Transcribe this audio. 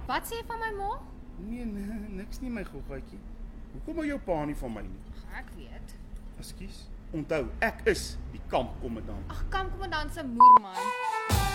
Wat sê jy van my ma? Nee, niks nie my goggaatjie. Hoekom hou jou pa nie van my nie? Ek weet. Ekskuus. Onthou, ek is die kampkommandant. Ag, kampkommandant se moer man.